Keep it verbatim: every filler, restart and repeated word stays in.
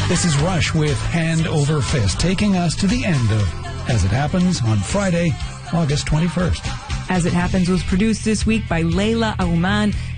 This is Rush with Hand Over Fist, taking us to the end of As It Happens on Friday, August twenty-first. As It Happens was produced this week by Layla Auman